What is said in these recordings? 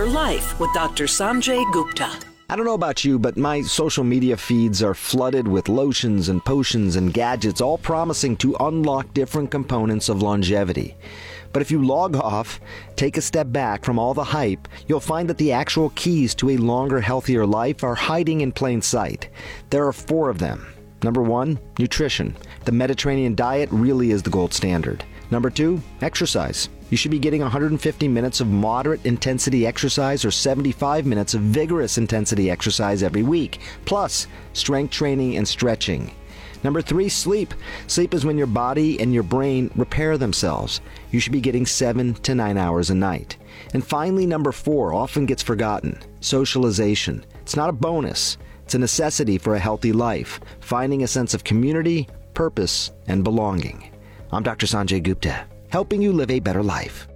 Better Life with Dr. Sanjay Gupta. I don't know about you, but my social media feeds are flooded with lotions and potions and gadgets, all promising to unlock different components of longevity. But if you log off, take a step back from all the hype, you'll find that the actual keys to a longer, healthier life are hiding in plain sight. There are 4 of them. Number 1, nutrition. The Mediterranean diet really is the gold standard. Number 2, exercise. You should be getting 150 minutes of moderate intensity exercise or 75 minutes of vigorous intensity exercise every week, plus strength training and stretching. Number 3, sleep. Sleep is when your body and your brain repair themselves. You should be getting 7 to 9 hours a night. And finally, number 4 often gets forgotten: socialization. It's not a bonus. It's a necessity for a healthy life, finding a sense of community, purpose, and belonging. I'm Dr. Sanjay Gupta, helping you live a better life.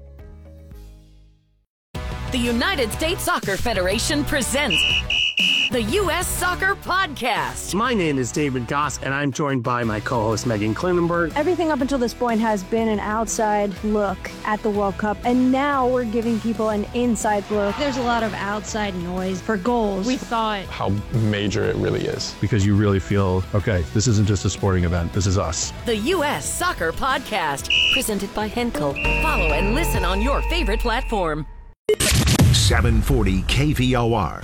The United States Soccer Federation presents the U.S. Soccer Podcast. My name is David Goss, and I'm joined by my co-host Megan Klinenberg. Everything up until this point has been an outside look at the World Cup, and now we're giving people an inside look. There's a lot of outside noise for goals. We thought how major it really is. Because you really feel, okay, this isn't just a sporting event, this is us. The U.S. Soccer Podcast, presented by Henkel. Follow and listen on your favorite platform. 740 KVOR.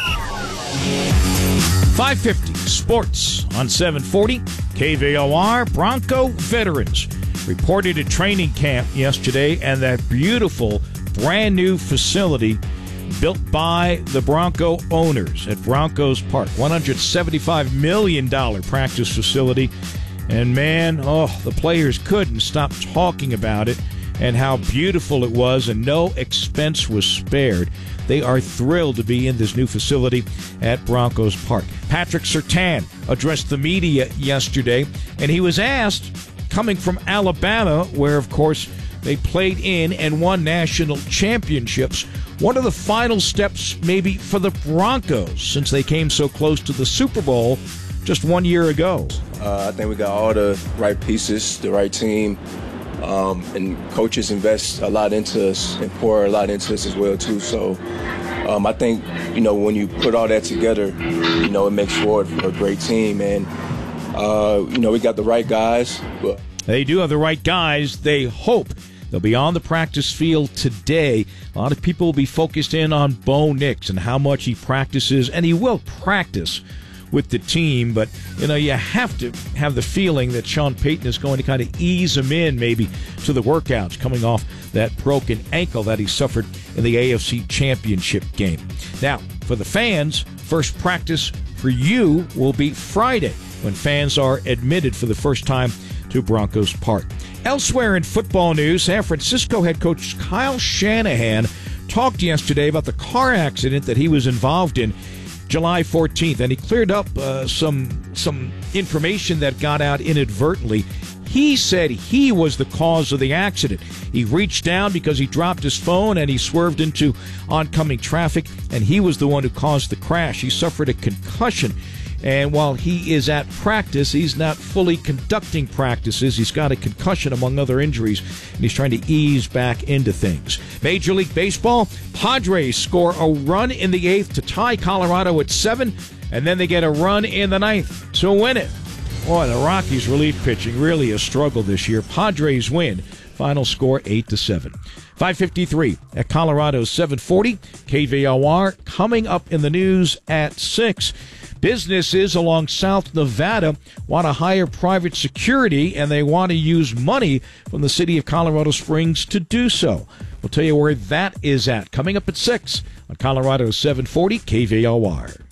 550 Sports on 740 KVOR. Bronco veterans reported at training camp yesterday, and that beautiful brand new facility built by the Bronco owners at Broncos Park. $175 million practice facility. And man, the players couldn't stop talking about it and how beautiful it was, and no expense was spared. They are thrilled to be in this new facility at Broncos Park. Patrick Surtain addressed the media yesterday, and he was asked, coming from Alabama, where, of course, they played in and won national championships, what are the final steps maybe for the Broncos since they came so close to the Super Bowl just 1 year ago? I think we got all the right pieces, the right team. And coaches invest a lot into us and pour a lot into us as well, too. So I think, when you put all that together, it makes for a great team. And, we got the right guys. But they do have the right guys. They hope they'll be on the practice field today. A lot of people will be focused in on Bo Nix and how much he practices, and he will practice with the team, but you have to have the feeling that Sean Payton is going to kind of ease him in maybe to the workouts coming off that broken ankle that he suffered in the AFC Championship game. Now, for the fans, first practice for you will be Friday when fans are admitted for the first time to Broncos Park. Elsewhere in football news, San Francisco head coach Kyle Shanahan talked yesterday about the car accident that he was involved in July 14th, and he cleared up some information that got out inadvertently. He said he was the cause of the accident. He reached down because he dropped his phone and he swerved into oncoming traffic, and he was the one who caused the crash. He suffered a concussion, and while he is at practice, he's not fully conducting practices. He's got a concussion among other injuries, and he's trying to ease back into things. Major League Baseball, Padres score a run in the 8th to tie Colorado at 7, and then they get a run in the 9th to win it. Boy, the Rockies' relief pitching really a struggle this year. Padres win. Final score 8-7. 5:53 at Colorado's 740. KVOR coming up in the news at 6. Businesses along South Nevada want to hire private security, and they want to use money from the city of Colorado Springs to do so. We'll tell you where that is at coming up at 6 on Colorado's 740 KVOR.